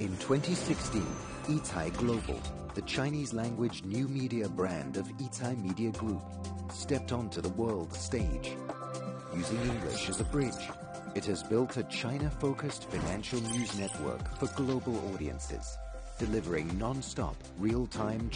In 2016, Yitai Global, the Chinese-language new media brand of Yitai Media Group, stepped onto the world stage. Using English as a bridge, it has built a China-focused financial news network for global audiences, delivering non-stop, real-time